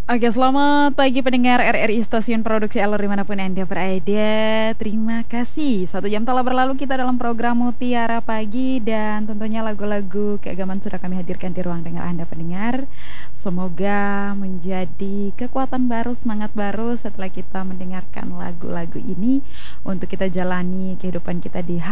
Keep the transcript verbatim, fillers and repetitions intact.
Oke, selamat pagi pendengar R R I Stasiun Produksi Alur dimanapun Anda berada. Terima kasih. Satu jam telah berlalu kita dalam program Mutiara Pagi dan tentunya lagu-lagu keagamaan sudah kami hadirkan di ruang dengar Anda pendengar. Semoga menjadi kekuatan baru, semangat baru setelah kita mendengarkan lagu-lagu ini untuk kita jalani kehidupan kita di